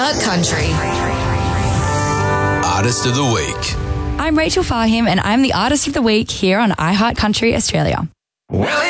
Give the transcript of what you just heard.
iHeart Country. Artist of the Week. I'm Rachel Farham and I'm the Artist of the Week here on iHeart Country Australia. Well,